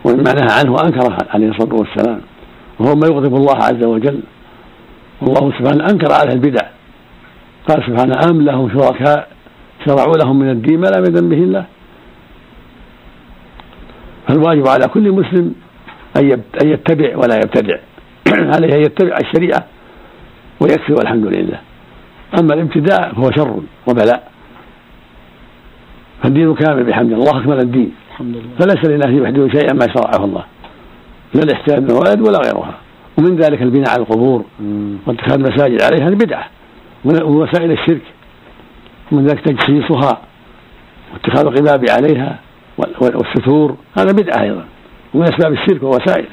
ومما نهى عنه وأنكره عليه الصلاة والسلام، وهو ما يغضب الله عز وجل. والله سبحانه أنكر على البدع، قال سبحانه أم لهم شركاء شرعوا لهم من الدين ما لم يأذن به الله. فالواجب على كل مسلم أن يتبع ولا يبتدع عليه أن يتبع الشريعة ويكفي والحمد لله. أما الابتداع فهو شر وبلاء، فالدين كامل بحمد الله، أكمل الدين فليس لله يحدث شيئا ما شرعه الله، لا الاحتيال من ولد ولا غيرها. ومن ذلك البناء على القبور واتخاذ المساجد عليها بدعة ووسائل الشرك، ومن ذلك تجسيسها واتخاذ القباب عليها والستور، هذا بدعة أيضا ومن أسباب الشرك ووسائله.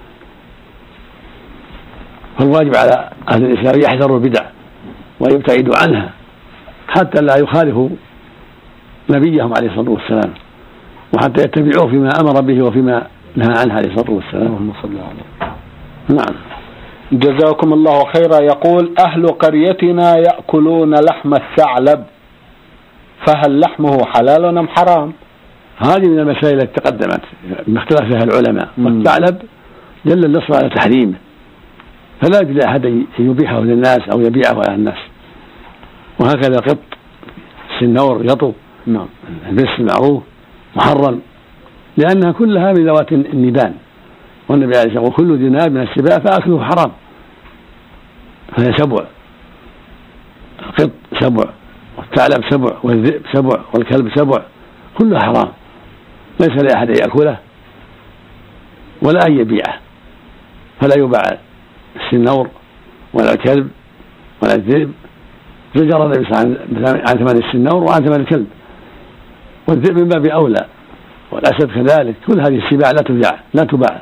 فالواجب على أهل الإسلام يحذروا البدع ويبتعدوا عنها حتى لا يخالفوا نبيهم عليه الصلاة والسلام، وحتى يتبعوه فيما أمر به وفيما نهى عنه عليه الصلاة والسلام. اللهم صل عليه. نعم. جزاكم الله خيرا. يقول أهل قريتنا يأكلون لحم الثعلب، فهل لحمه حلال أم حرام؟ هذه من المسائل التي تقدمت ما اختلف فيها العلماء، والثعلب دل النص على تحريمه، فلا يجوز لأحد أن يبيحه للناس أو يبيعه على الناس. وهكذا قط السنور يطو البس المعروف محرم، لأنها كلها من ذوات النبان، والنبي عليه الصلاة والسلام وكل ذي ناب من السباع فأكله حرام. فهي سبع، القط سبع والثعلب سبع والذئب سبع والكلب سبع، كلها حرام، ليس لأحد أن يأكله ولا أن يبيعه. فلا يباع السنور ولا الكلب ولا الذئب، زجر النبي صلى الله عليه وسلم عن ثمن السنور وعن ثمن الكلب، والذئب من باب أولى، والأسد كذلك. كل هذه السباع لا تباع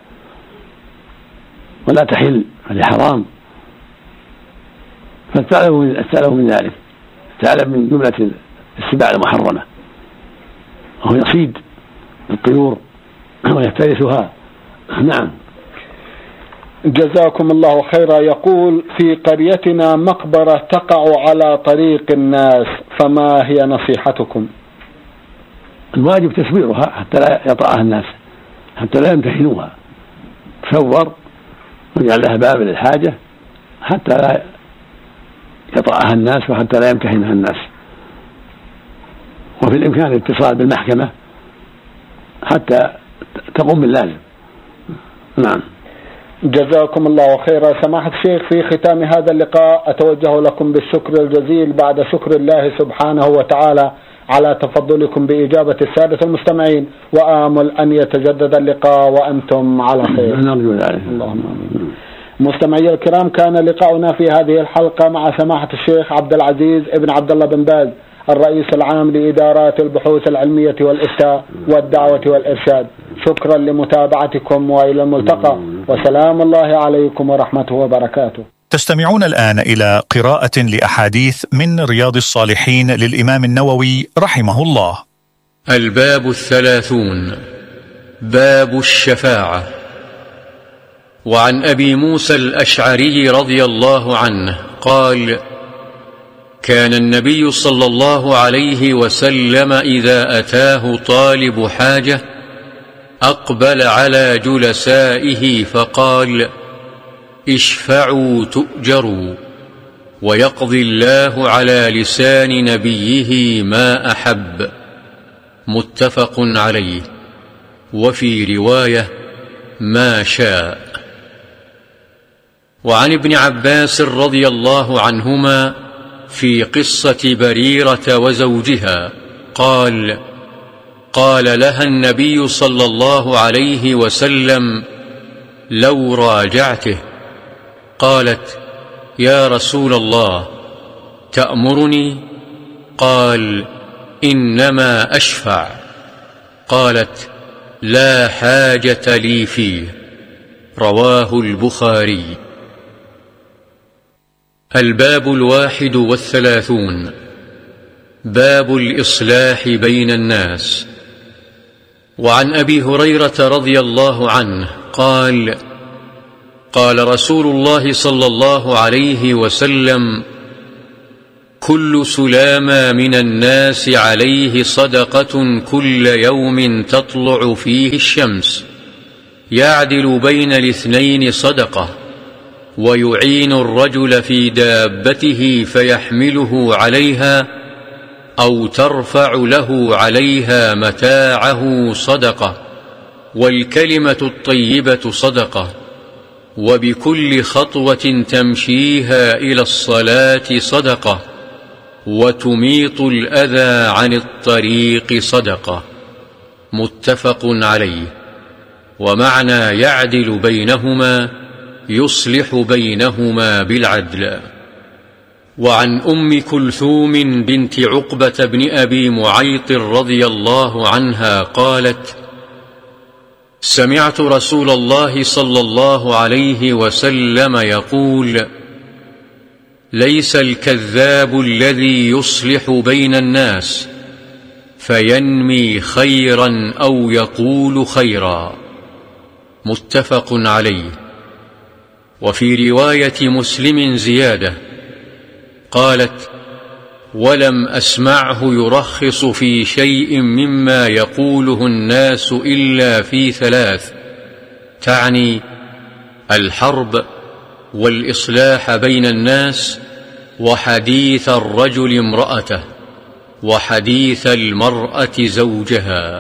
ولا تحل، هذه حرام. فالثعلب من ذلك، الثعلب من جملة السباع المحرمة، وهو يصيد الطيور ويفترسها. نعم. جزاكم الله خيرا. يقول في قريتنا مقبرة تقع على طريق الناس، فما هي نصيحتكم؟ الواجب تسويرها حتى لا يطأها الناس، حتى لا يمتهنوها، تصور ويجعل لها باب للحاجة حتى لا يطأها الناس وحتى لا يمتهنها الناس. وفي الإمكان الاتصال بالمحكمة حتى تقوم باللازم. نعم. جزاكم الله خيرا. سماحة الشيخ، في ختام هذا اللقاء أتوجه لكم بالشكر الجزيل بعد شكر الله سبحانه وتعالى على تفضلكم بإجابة السادة المستمعين، وآمل أن يتجدد اللقاء وأنتم على خير. نرجو ذلك. اللهم آمين. مستمعي الكرام، كان لقاؤنا في هذه الحلقة مع سماحة الشيخ عبد العزيز ابن عبد الله بن باز، الرئيس العام لإدارات البحوث العلمية والإفتاء والدعوة والإرشاد. شكرا لمتابعتكم وإلى الملتقى، وسلام الله عليكم ورحمته وبركاته. تستمعون الآن إلى قراءة لأحاديث من رياض الصالحين للإمام النووي رحمه الله. الباب 30، باب الشفاعة. وعن أبي موسى الأشعري رضي الله عنه قال: كان النبي صلى الله عليه وسلم إذا أتاه طالب حاجة أقبل على جلسائه فقال: اشفعوا تؤجروا، ويقضي الله على لسان نبيه ما أحب. متفق عليه. وفي رواية ما شاء. وعن ابن عباس رضي الله عنهما في قصة بريرة وزوجها قال: قال لها النبي صلى الله عليه وسلم: لو راجعته. قالت: يا رسول الله، تأمرني؟ قال: إنما أشفع. قالت: لا حاجة لي فيه. رواه البخاري. الباب 31، باب الإصلاح بين الناس. وعن أبي هريرة رضي الله عنه قال: قال رسول الله صلى الله عليه وسلم: كل سلامة من الناس عليه صدقة كل يوم تطلع فيه الشمس، يعدل بين الاثنين صدقة، ويعين الرجل في دابته فيحمله عليها أو ترفع له عليها متاعه صدقة، والكلمة الطيبة صدقة، وبكل خطوة تمشيها إلى الصلاة صدقة، وتميط الأذى عن الطريق صدقة. متفق عليه. ومعنى يعدل بينهما يصلح بينهما بالعدل. وعن أم كلثوم بنت عقبة بن أبي معيط رضي الله عنها قالت: سمعت رسول الله صلى الله عليه وسلم يقول: ليس الكذاب الذي يصلح بين الناس فينمي خيرا أو يقول خيرا. متفق عليه. وفي رواية مسلم زيادة قالت: ولم أسمعه يرخص في شيء مما يقوله الناس إلا في ثلاث، تعني الحرب والإصلاح بين الناس، وحديث الرجل امرأته، وحديث المرأة زوجها.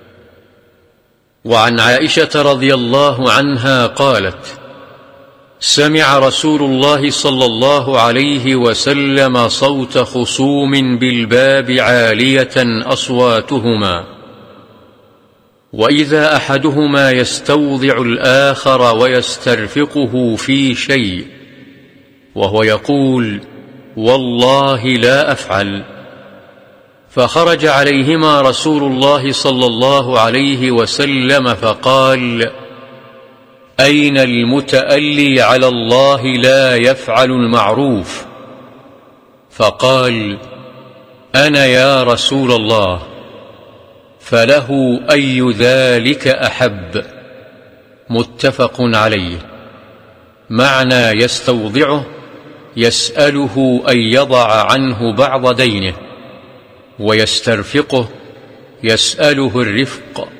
وعن عائشة رضي الله عنها قالت: سمع رسول الله صلى الله عليه وسلم صوت خصوم بالباب عالية أصواتهما، وإذا أحدهما يستوضع الآخر ويسترفقه في شيء وهو يقول: والله لا أفعل، فخرج عليهما رسول الله صلى الله عليه وسلم فقال: أين المتألي على الله لا يفعل المعروف؟ فقال: أنا يا رسول الله. فله أي ذلك أحب. متفق عليه. معنى يستوضعه يسأله أن يضع عنه بعض دينه، ويسترفقه يسأله الرفق،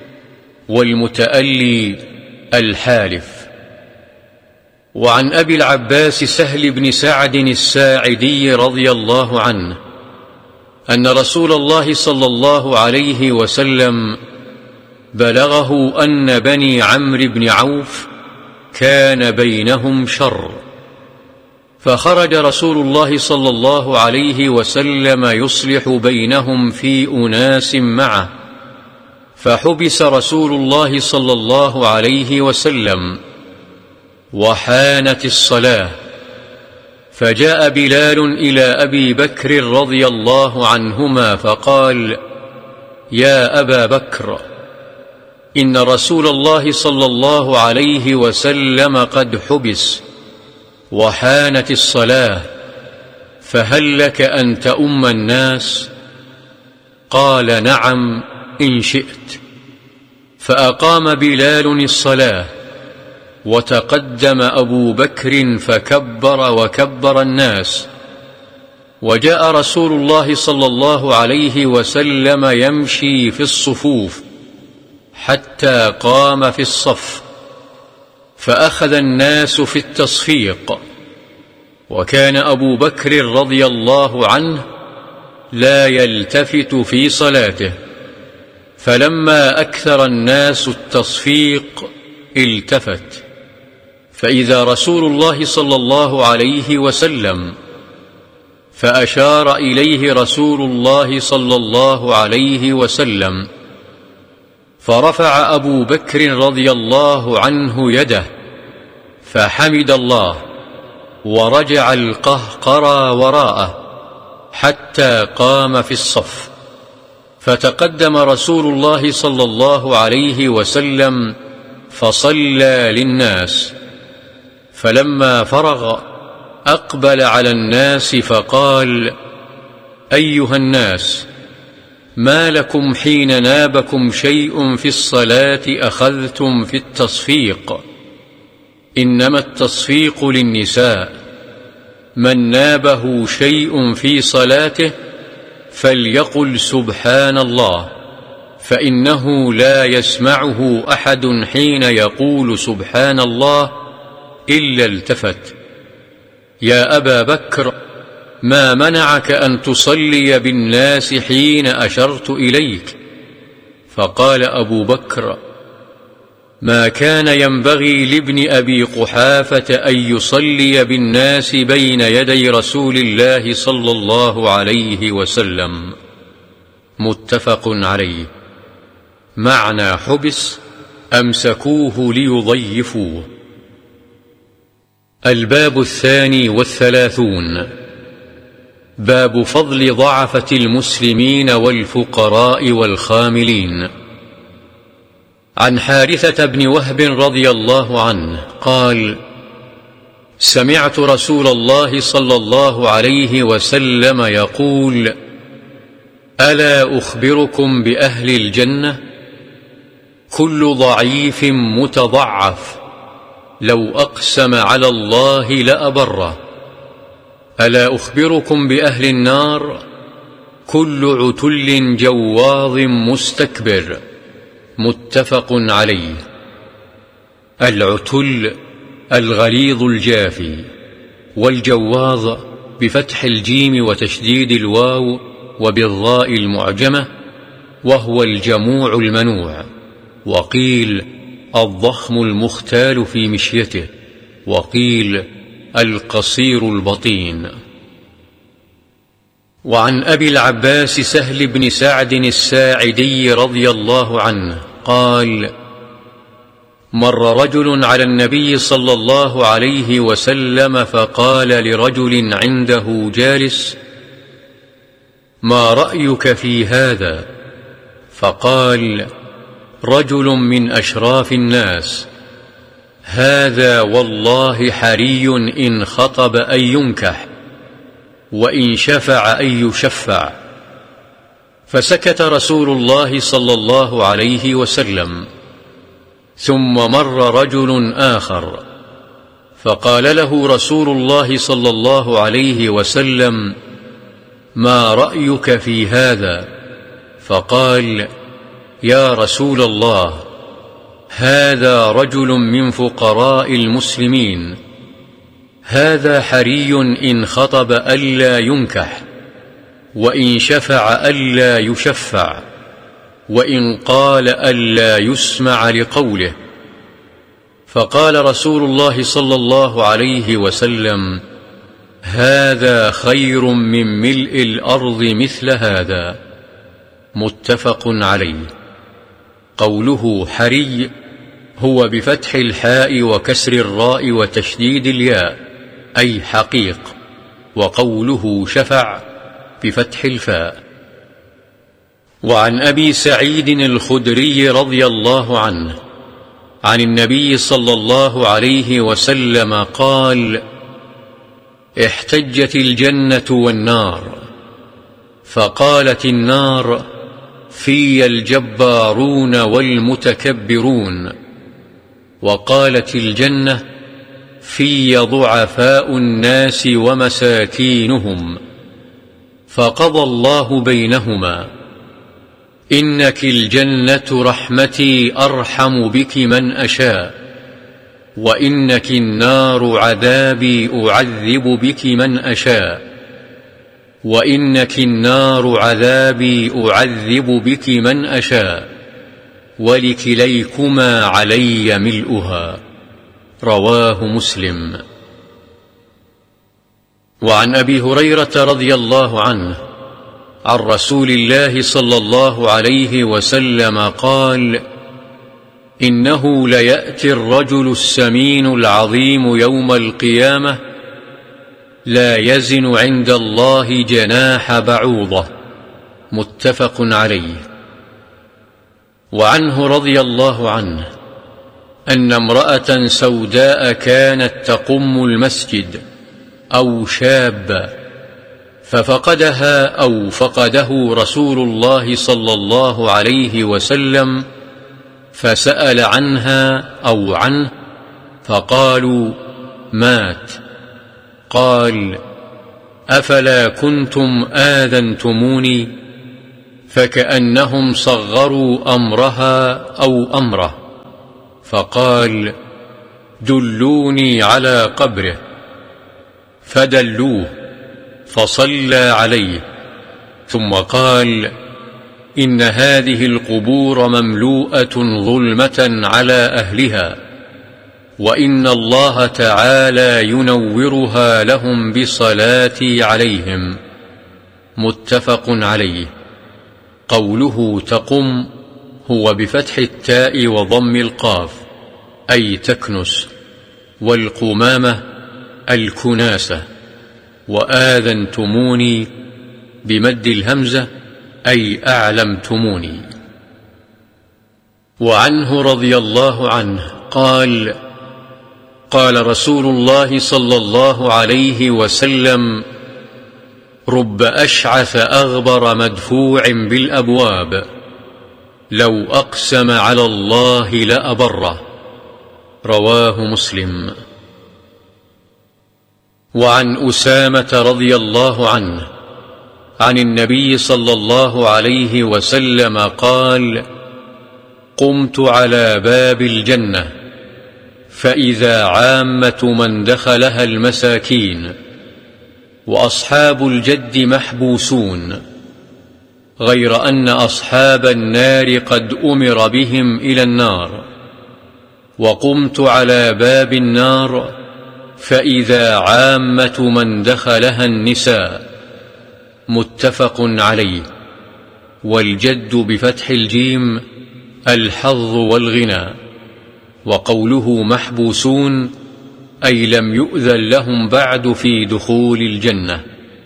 والمتألي الحالف. وعن أبي العباس سهل بن سعد الساعدي رضي الله عنه أن رسول الله صلى الله عليه وسلم بلغه أن بني عمرو بن عوف كان بينهم شر، فخرج رسول الله صلى الله عليه وسلم يصلح بينهم في أناس معه، فحبس رسول الله صلى الله عليه وسلم، وحانت الصلاة، فجاء بلال إلى أبي بكر رضي الله عنهما فقال: يا أبا بكر، إن رسول الله صلى الله عليه وسلم قد حبس وحانت الصلاة، فهل لك أن تؤم الناس؟ قال: نعم إن شئت. فأقام بلال الصلاة، وتقدم أبو بكر فكبر وكبر الناس، وجاء رسول الله صلى الله عليه وسلم يمشي في الصفوف حتى قام في الصف، فأخذ الناس في التصفيق، وكان أبو بكر رضي الله عنه لا يلتفت في صلاته، فلما أكثر الناس التصفيق التفت، فإذا رسول الله صلى الله عليه وسلم، فأشار إليه رسول الله صلى الله عليه وسلم، فرفع أبو بكر رضي الله عنه يده فحمد الله، ورجع القهقرى وراءه حتى قام في الصف، فتقدم رسول الله صلى الله عليه وسلم فصلى للناس، فلما فرغ أقبل على الناس فقال: أيها الناس، ما لكم حين نابكم شيء في الصلاة أخذتم في التصفيق؟ إنما التصفيق للنساء، من نابه شيء في صلاته فليقل سبحان الله، فإنه لا يسمعه أحد حين يقول سبحان الله إلا التفت: يا أبا بكر، ما منعك أن تصلي بالناس حين أشرت إليك؟ فقال أبو بكر: ما كان ينبغي لابن أبي قحافة أن يصلي بالناس بين يدي رسول الله صلى الله عليه وسلم. متفق عليه. معنى حبس: أمسكوه ليضيفوه. الباب 32. باب فضل ضعفة المسلمين والفقراء والخاملين. عن حارثة بن وهب رضي الله عنه قال: سمعت رسول الله صلى الله عليه وسلم يقول: ألا أخبركم بأهل الجنة؟ كل ضعيف متضعف لو أقسم على الله لأبره. ألا أخبركم بأهل النار؟ كل عتل جواظ مستكبر. متفق عليه. العتل الغليظ الجافي، والجواظ بفتح الجيم وتشديد الواو وبالضاء المعجمة، وهو الجموع المنوع. وقيل الضخم المختال في مشيته، وقيل القصير البطين. وعن أبي العباس سهل بن سعد الساعدي رضي الله عنه قال: مر رجل على النبي صلى الله عليه وسلم فقال لرجل عنده جالس: ما رأيك في هذا؟ فقال رجل من أشراف الناس: هذا والله حري إن خطب أن ينكح، وإن شفع أن يشفع. فسكت رسول الله صلى الله عليه وسلم. ثم مر رجل آخر فقال له رسول الله صلى الله عليه وسلم: ما رأيك في هذا؟ فقال: يا رسول الله، هذا رجل من فقراء المسلمين، هذا حري إن خطب ألا ينكح، وإن شفع ألا يشفع، وإن قال ألا يسمع لقوله. فقال رسول الله صلى الله عليه وسلم: هذا خير من ملء الأرض مثل هذا. متفق عليه. قوله حري هو بفتح الحاء وكسر الراء وتشديد الياء، أي حقيق. وقوله شفع بفتح الفاء. وعن أبي سعيد الخدري رضي الله عنه عن النبي صلى الله عليه وسلم قال: احتجت الجنة والنار، فقالت النار: في الجبارون والمتكبرون. وقالت الجنة: في ضعفاء الناس ومساكينهم. فقضى الله بينهما: إنك الجنة رحمتي أرحم بك من أشاء، وإنك النار عذابي أعذب بك من أشاء، وإنك النار عذابي أعذب بك من أشاء، ولكليكما علي ملؤها. رواه مسلم. وعن أبي هريرة رضي الله عنه عن رسول الله صلى الله عليه وسلم قال: إنه ليأتي الرجل السمين العظيم يوم القيامة لا يزن عند الله جناح بعوضة. متفق عليه. وعنه رضي الله عنه أن امرأة سوداء كانت تقم المسجد أو شابة، ففقدها أو فقده رسول الله صلى الله عليه وسلم، فسأل عنها أو عنه، فقالوا: مات. قال: أفلا كنتم آذنتموني؟ فكأنهم صغروا أمرها أو أمره، فقال: دلوني على قبره، فدلوه فصلى عليه، ثم قال: إن هذه القبور مملوءة ظلمة على أهلها، وإن الله تعالى ينورها لهم بصلاتي عليهم. متفق عليه. قوله تقم هو بفتح التاء وضم القاف، أي تكنس، والقمامة الكناسة، وآذنتموني بمد الهمزة، أي أعلمتموني. وعنه رضي الله عنه قال: قال رسول الله صلى الله عليه وسلم: رب أشعث أغبر مدفوع بالأبواب، لو أقسم على الله لأبره. رواه مسلم. وعن أسامة رضي الله عنه عن النبي صلى الله عليه وسلم قال: قمت على باب الجنة، فإذا عامة من دخلها المساكين، وأصحاب الجد محبوسون، غير أن أصحاب النار قد أمر بهم إلى النار. وقمت على باب النار، فإذا عامة من دخلها النساء. متفق عليه. والجد بفتح الجيم الحظ والغنى. وقوله محبوسون أي لم يؤذن لهم بعد في دخول الجنة.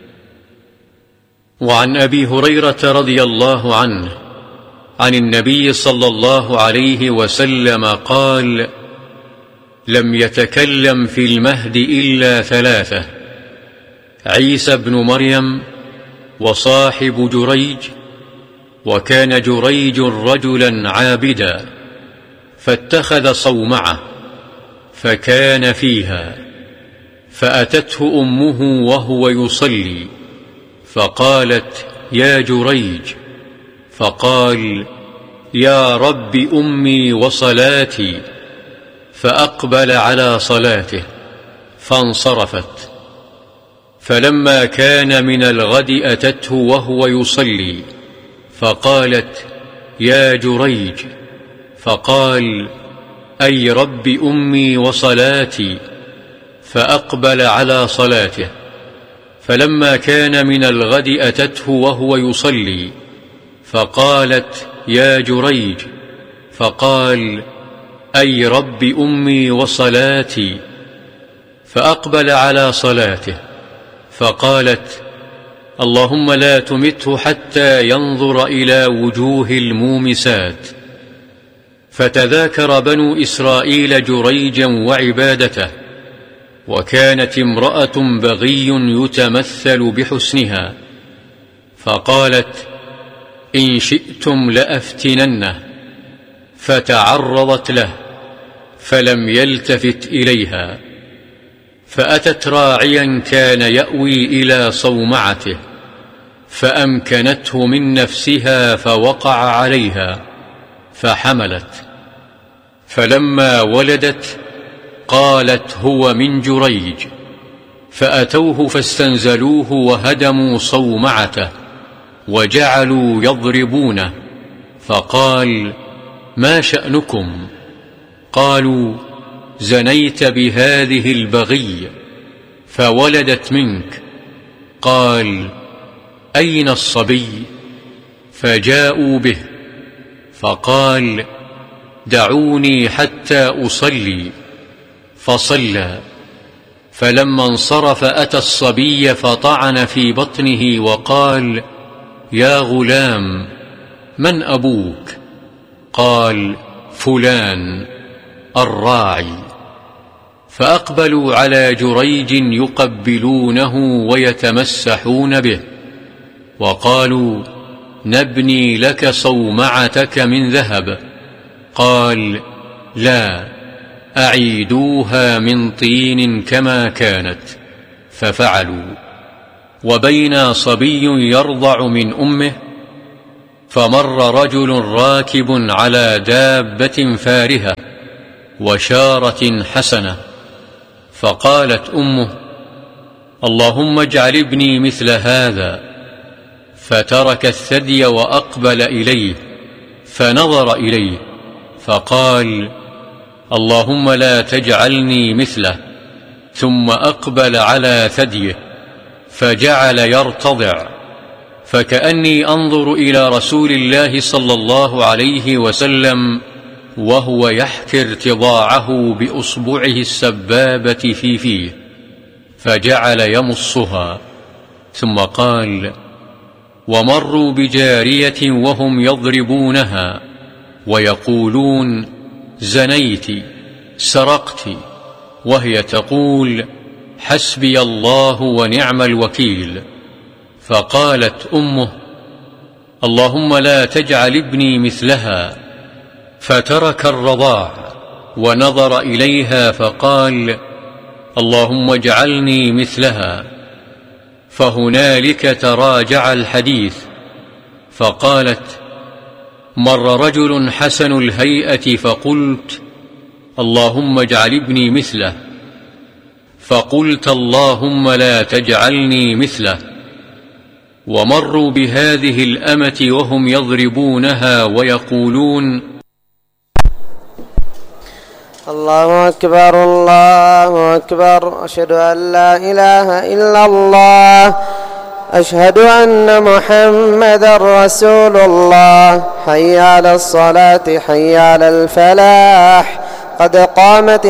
وعن أبي هريرة رضي الله عنه عن النبي صلى الله عليه وسلم قال: لم يتكلم في المهد إلا ثلاثة: عيسى بن مريم، وصاحب جريج. وكان جريج رجلا عابدا، فاتخذ صومعة فكان فيها، فأتته أمه وهو يصلي، فقالت: يا جريج، فقال: يا رب أمي وصلاتي، فأقبل على صلاته فانصرفت. فلما كان من الغد أتته وهو يصلي، فقالت: يا جريج، فقال: أي رب أمي وصلاتي، فأقبل على صلاته. فلما كان من الغد أتته وهو يصلي، فقالت: يا جريج، فقال: أي رب أمي وصلاتي، فأقبل على صلاته. فقالت: اللهم لا تمته حتى ينظر إلى وجوه المومسات. فتذاكر بنو إسرائيل جريجا وعبادته، وكانت امرأة بغي يتمثل بحسنها، فقالت: إن شئتم لأفتننه. فتعرضت له فلم يلتفت إليها، فأتت راعيا كان يأوي إلى صومعته، فأمكنته من نفسها فوقع عليها فحملت. فلما ولدت قالت: هو من جريج. فأتوه فاستنزلوه وهدموا صومعته وجعلوا يضربونه، فقال: ما شأنكم؟ قالوا: زنيت بهذه البغي فولدت منك. قال: أين الصبي؟ فجاءوا به، فقال: دعوني حتى أصلي، فصلى. فلما انصرف أتى الصبي فطعن في بطنه وقال: يا غلام، من أبوك؟ قال: فلان الراعي. فأقبلوا على جريج يقبلونه ويتمسحون به، وقالوا: نبني لك صومعتك من ذهب. قال: لا، أعيدوها من طين كما كانت. ففعلوا. وبين صبي يرضع من أمه، فمر رجل راكب على دابة فارهة وشارة حسنة، فقالت أمه: اللهم اجعل ابني مثل هذا. فترك الثدي وأقبل إليه، فنظر إليه فقال: اللهم لا تجعلني مثله. ثم أقبل على ثديه فجعل يرتضع، فكأني أنظر إلى رسول الله صلى الله عليه وسلم وهو يحكي ارتضاعه بأصبعه السبابة في فيه، فجعل يمصها. ثم قال: ومروا بجارية وهم يضربونها ويقولون: زنيت، سرقت، وهي تقول: حسبي الله ونعم الوكيل. فقالت أمه: اللهم لا تجعل ابني مثلها. فترك الرضاع ونظر إليها فقال: اللهم اجعلني مثلها. فهنالك تراجع الحديث، فقالت: مر رجل حسن الهيئة فقلت: اللهم اجعل ابني مثله. فقلت: اللهم لا تجعلني مثله. ومروا بهذه الأمة وهم يضربونها ويقولون: الله أكبر الله أكبر، أشهد أن لا إله إلا الله، أشهد أن محمدا رسول الله، حي على الصلاة حي على الفلاح، قد قامت